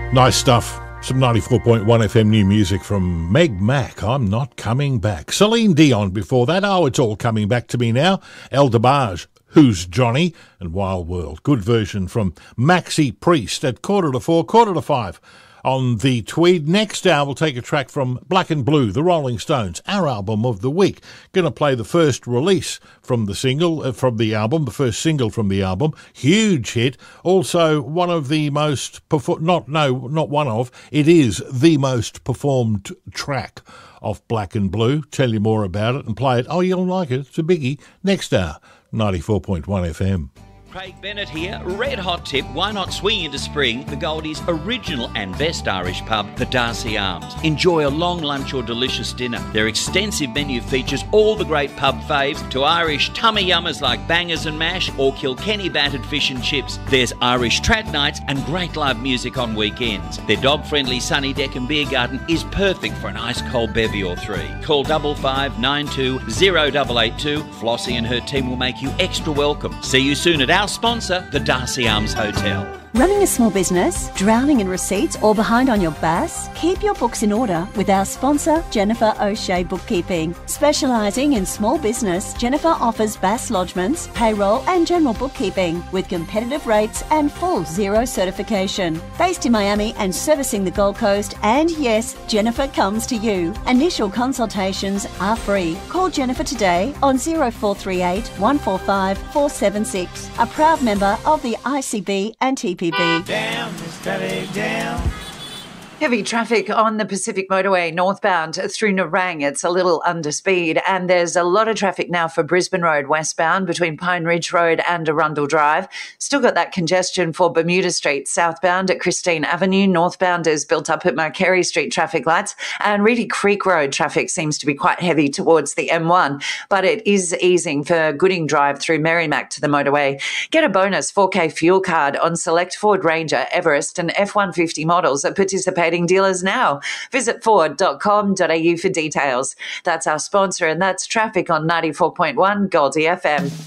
Nice stuff. Some 94.1 FM new music from Meg Mac, I'm Not Coming Back. Celine Dion before that, Oh, It's All Coming Back to Me Now. El DeBarge, Who's Johnny? And Wild World. Good version from Maxi Priest at 4:45, 4:45 on the Tweed. Next hour, we'll take a track from Black and Blue, the Rolling Stones, our album of the week. Going to play the first release from the single, from the album, the first single from the album. Huge hit. Also, one of the most, not one of, it is the most performed track of Black and Blue. Tell you more about it and play it. Oh, you'll like it. It's a biggie. Next hour, 94.1 FM. Craig Bennett here. Red hot tip, why not swing into spring? The Goldie's original and best Irish pub, the Darcy Arms. Enjoy a long lunch or delicious dinner. Their extensive menu features all the great pub faves to Irish tummy yummers like bangers and mash or Kilkenny battered fish and chips. There's Irish trad nights and great live music on weekends. Their dog-friendly sunny deck and beer garden is perfect for an ice cold bevy or three. Call 5592 0882. Flossie and her team will make you extra welcome. See you soon at our sponsor, the Darcy Arms Hotel. Running a small business, drowning in receipts or behind on your BAS? Keep your books in order with our sponsor, Jennifer O'Shea Bookkeeping. Specialising in small business, Jennifer offers BAS lodgements, payroll and general bookkeeping with competitive rates and full zero certification. Based in Miami and servicing the Gold Coast, and yes, Jennifer comes to you. Initial consultations are free. Call Jennifer today on 0438 145 476. A proud member of the ICB and TPB. Down, down. Heavy traffic on the Pacific Motorway northbound through Nerang. It's a little under speed, and there's a lot of traffic now for Brisbane Road westbound between Pine Ridge Road and Arundel Drive. Still got that congestion for Bermuda Street southbound at Christine Avenue. Northbound is built up at Marquerie Street traffic lights, and Reedy Creek Road traffic seems to be quite heavy towards the M1, but it is easing for Gooding Drive through Merrimack to the motorway. Get a bonus 4K fuel card on select Ford Ranger, Everest and F-150 models at participating dealers now. Visit ford.com.au for details. That's our sponsor, and that's traffic on 94.1 Goldie FM.